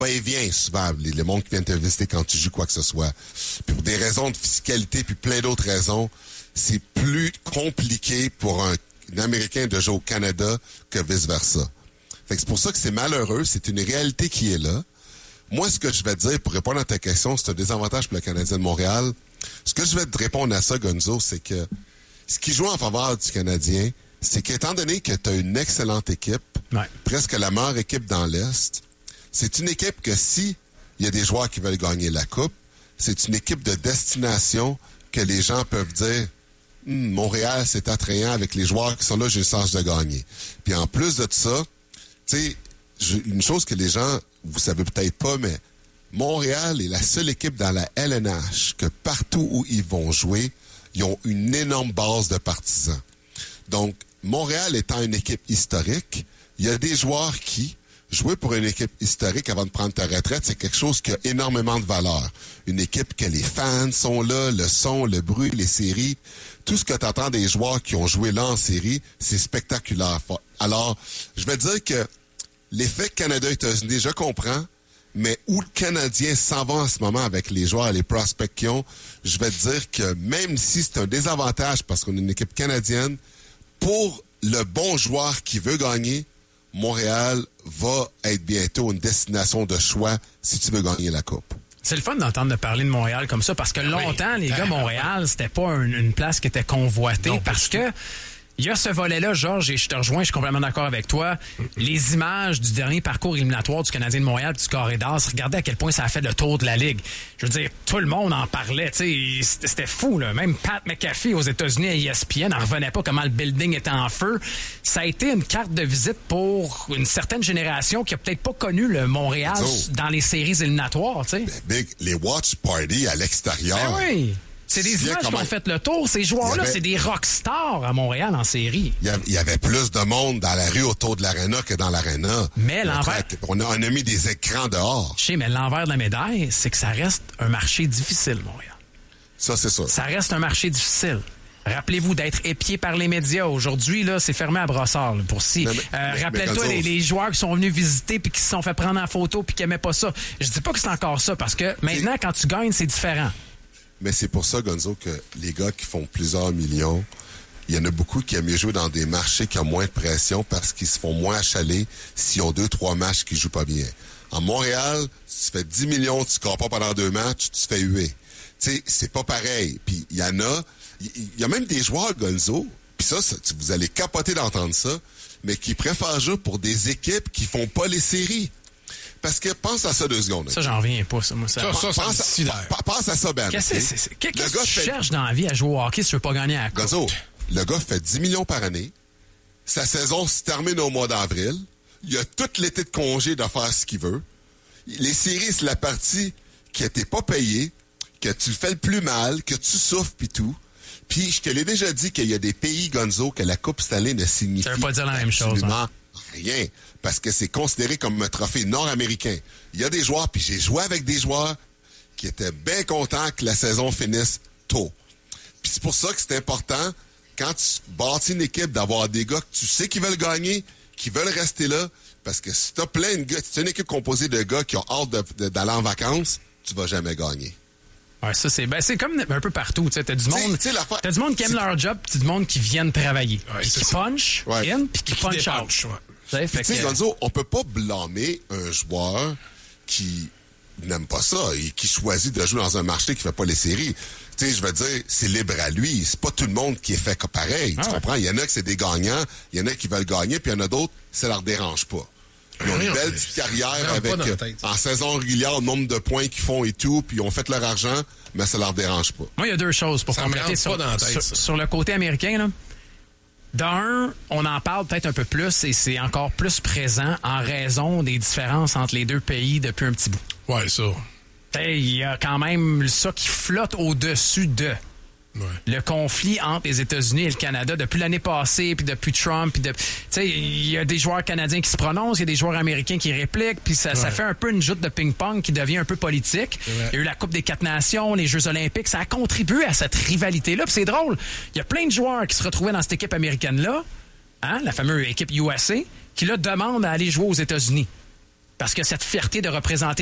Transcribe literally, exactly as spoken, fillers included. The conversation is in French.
va-et-vient souvent, les, le monde qui vient te visiter quand tu joues quoi que ce soit. Puis pour des raisons de fiscalité, puis plein d'autres raisons, c'est plus compliqué pour un, un Américain de jouer au Canada que vice-versa. Fait que c'est pour ça que c'est malheureux, c'est une réalité qui est là. Moi, ce que je vais te dire, pour répondre à ta question, c'est un désavantage pour le Canadien de Montréal. Ce que je vais te répondre à ça, Gonzo, c'est que ce qui joue en faveur du Canadien, c'est qu'étant donné que tu as une excellente équipe, ouais. presque la meilleure équipe dans l'Est, c'est une équipe que si il y a des joueurs qui veulent gagner la Coupe, c'est une équipe de destination que les gens peuvent dire hm, Montréal, c'est attrayant avec les joueurs qui sont là, j'ai une chance de gagner. Puis en plus de ça, tu sais, une chose que les gens, vous savez peut-être pas, mais Montréal est la seule équipe dans la L N H que partout où ils vont jouer, ils ont une énorme base de partisans. Donc, Montréal étant une équipe historique, il y a des joueurs qui, jouer pour une équipe historique avant de prendre ta retraite, c'est quelque chose qui a énormément de valeur. Une équipe que les fans sont là, le son, le bruit, les séries, tout ce que tu entends des joueurs qui ont joué là en série, c'est spectaculaire. Alors, je vais dire que l'effet Canada-États-Unis, je comprends, mais où le Canadien s'en va en ce moment avec les joueurs et les prospects qu'ils ont, je vais te dire que même si c'est un désavantage parce qu'on est une équipe canadienne, pour le bon joueur qui veut gagner, Montréal va être bientôt une destination de choix si tu veux gagner la Coupe. C'est le fun d'entendre parler de Montréal comme ça parce que longtemps, oui. les gars, Montréal, c'était pas une, une place qui était convoitée non, parce que il y a ce volet-là, Georges, et je te rejoins, je suis complètement d'accord avec toi. Les images du dernier parcours éliminatoire du Canadien de Montréal du Carré d'As, regardez à quel point ça a fait le tour de la Ligue. Je veux dire, tout le monde en parlait, tu sais, c'était fou, là. Même Pat McAfee aux États-Unis à E S P N n'en revenait pas comment le building était en feu. Ça a été une carte de visite pour une certaine génération qui a peut-être pas connu le Montréal oh. dans les séries éliminatoires, tu sais. Big, les watch parties à l'extérieur. Ben oui. C'est des images qui ont fait le tour. Ces joueurs-là, avait... c'est des rockstars à Montréal en série. Il y avait plus de monde dans la rue autour de l'aréna que dans l'aréna. Mais l'envers... On a, on a mis des écrans dehors. Je sais, mais l'envers de la médaille, c'est que ça reste un marché difficile, Montréal. Ça, c'est ça. Ça reste un marché difficile. Rappelez-vous d'être épié par les médias. Aujourd'hui, là, c'est fermé à Brossard, là, pour si. Mais, mais, euh, rappelle-toi les, les joueurs qui sont venus visiter puis qui se sont fait prendre en photo puis qui aimaient pas ça. Je dis pas que c'est encore ça parce que maintenant, quand tu gagnes, c'est différent. Mais c'est pour ça, Gonzo, que les gars qui font plusieurs millions, il y en a beaucoup qui aiment mieux jouer dans des marchés qui ont moins de pression parce qu'ils se font moins achaler s'ils ont deux, trois matchs qui jouent pas bien. En Montréal, si tu fais dix millions, tu ne scores pas pendant deux matchs, tu te fais huer. Tu sais, c'est pas pareil. Puis il y en a, il y, y a même des joueurs, Gonzo, puis ça, ça, vous allez capoter d'entendre ça, mais qui préfèrent jouer pour des équipes qui font pas les séries. Parce que pense à ça deux secondes. Ça, j'en reviens pas, ça. Moi, ça. ça, ça pense, c'est à, pense à ça, Ben. Qu'est-ce que c'est? Qu'est-ce que tu fait... cherches dans la vie à jouer au hockey si tu veux pas gagner à la Coupe? Gonzo, le gars fait dix millions par année. Sa saison se termine au mois d'avril. Il a tout l'été de congé de faire ce qu'il veut. Les séries, c'est la partie que t'es pas payé, que tu le fais le plus mal, que tu souffres pis tout. Puis je te l'ai déjà dit qu'il y a des pays, Gonzo, que la Coupe Stanley ne signifie ça veut pas dire la même chose, hein? Rien. Parce que c'est considéré comme un trophée nord-américain. Il y a des joueurs, puis j'ai joué avec des joueurs qui étaient bien contents que la saison finisse tôt. Puis c'est pour ça que c'est important, quand tu bâtis une équipe, d'avoir des gars que tu sais qu'ils veulent gagner, qui veulent rester là. Parce que si t'as plein de gars, si c'est une équipe composée de gars qui ont hâte de, de, d'aller en vacances, tu vas jamais gagner. Ouais, ça, c'est, ben, c'est comme un peu partout. Tu sais, t'as du monde, t'sais, t'sais, t'as du monde qui aime leur job, puis du monde qui viennent travailler. Ouais, puis qui ça. punch ouais. in, puis qui punch out. Tu sais, Gonzo, on peut pas blâmer un joueur qui n'aime pas ça et qui choisit de jouer dans un marché qui fait pas les séries. Tu sais, je veux dire, c'est libre à lui. C'est pas tout le monde qui est fait pareil. Ah tu ouais. comprends? Il y en a qui c'est des gagnants, il y en a qui veulent gagner, puis il y en a d'autres, ça leur dérange pas. Ils ont une belle petite carrière avec, euh, en saison régulière, le nombre de points qu'ils font et tout, puis ils ont fait leur argent, mais ça leur dérange pas. Moi, il y a deux choses pour compléter sur, sur, sur le côté américain, là. D'un, on en parle peut-être un peu plus et c'est encore plus présent en raison des différences entre les deux pays depuis un petit bout. Ouais, ça. Il y a quand même ça qui flotte au-dessus de. Ouais. Le conflit entre les États-Unis et le Canada depuis l'année passée, puis depuis Trump, puis de, tu sais, il y a des joueurs canadiens qui se prononcent, il y a des joueurs américains qui répliquent, puis ça, ouais. ça fait un peu une joute de ping-pong qui devient un peu politique. Il y a eu la Coupe des quatre nations, les Jeux olympiques, ça a contribué à cette rivalité-là, puis c'est drôle. Il y a plein de joueurs qui se retrouvaient dans cette équipe américaine-là, hein, la fameuse équipe U S A, qui là demandent à aller jouer aux États-Unis. parce que cette fierté de représenter